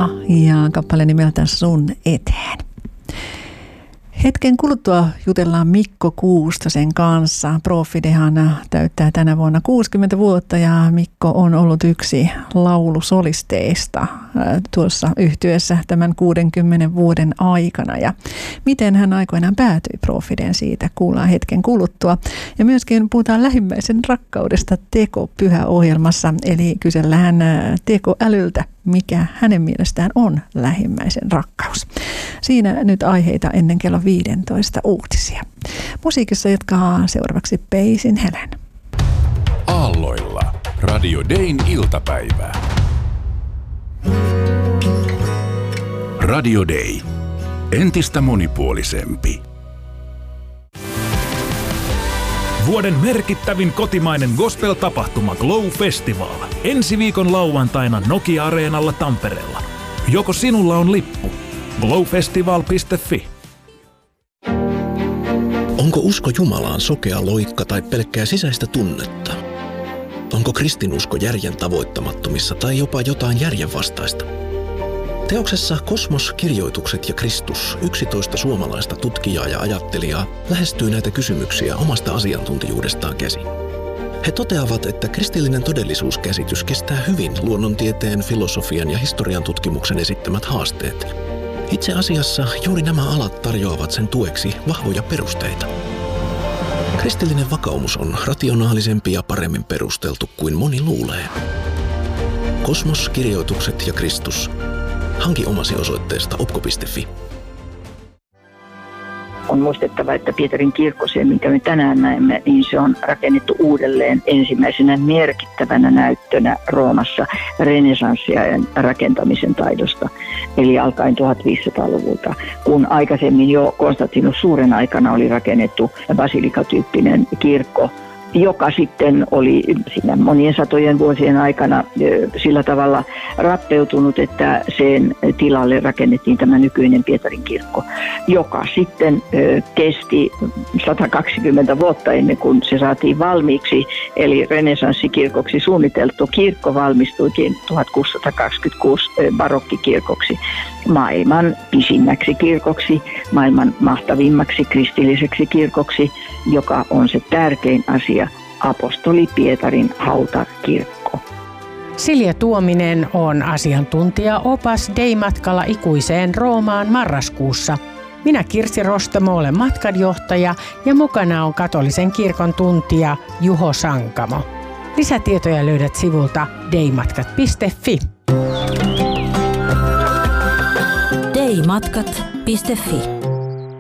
Madonna ja kappale nimeltä Sun eteen. Hetken kuluttua jutellaan Mikko Kuustosen kanssa. Profidehan täyttää tänä vuonna 60 vuotta ja Mikko on ollut yksi laulusolisteista tuossa yhtyeessä tämän 60 vuoden aikana. Ja miten hän aikoinaan päätyi Profideen, siitä kuullaan hetken kuluttua. Ja myöskin puhutaan lähimmäisen rakkaudesta Teko-pyhäohjelmassa, eli kysellään tekoälyltä, mikä hänen mielestään on lähimmäisen rakkaus. Siinä nyt aiheita ennen kello 15 uutisia. Musiikissa jatkaa seuraavaksi Paisin Helen. Aalloilla Radio Dayn iltapäivää. Radio Day. Entistä monipuolisempi. Vuoden merkittävin kotimainen gospel-tapahtuma Glow Festival. Ensi viikon lauantaina Nokia-areenalla Tampereella. Joko sinulla on lippu? glowfestival.fi. Onko usko Jumalaan sokea loikka tai pelkkää sisäistä tunnetta? Onko kristinusko järjen tavoittamattomissa tai jopa jotain järjenvastaista? Teoksessa Kosmos, kirjoitukset ja Kristus 11 suomalaista tutkijaa ja ajattelijaa lähestyy näitä kysymyksiä omasta asiantuntijuudestaan käsin. He toteavat, että kristillinen todellisuuskäsitys kestää hyvin luonnontieteen, filosofian ja historian tutkimuksen esittämät haasteet. Itse asiassa juuri nämä alat tarjoavat sen tueksi vahvoja perusteita. Kristillinen vakaumus on rationaalisempi ja paremmin perusteltu kuin moni luulee. Kosmos, kirjoitukset ja Kristus. Hanki omasi osoitteesta opko.fi. On muistettava, että Pietarin kirkko, se minkä me tänään näemme, niin se on rakennettu uudelleen ensimmäisenä merkittävänä näyttönä Roomassa renesanssiajan rakentamisen taidosta. Eli alkaen 1500-luvulta, kun aikaisemmin jo Konstantinus Suuren aikana oli rakennettu basilikatyyppinen kirkko, joka sitten oli siinä monien satojen vuosien aikana sillä tavalla rappeutunut, että sen tilalle rakennettiin tämä nykyinen Pietarin kirkko, joka sitten kesti 120 vuotta ennen kuin se saatiin valmiiksi, eli renesanssikirkoksi suunniteltu kirkko valmistuikin 1626 barokkikirkoksi, maailman pisimmäksi kirkoksi, maailman mahtavimmaksi kristilliseksi kirkoksi, joka on se tärkein asia, apostoli Pietarin hautakirkko. Silja Tuominen on asiantuntija-opas Day-matkalla ikuiseen Roomaan marraskuussa. Minä Kirsi Rostamo olen matkanjohtaja ja mukana on katolisen kirkon tuntija Juho Sankamo. Lisätietoja löydät sivulta daymatkat.fi. daymatkat.fi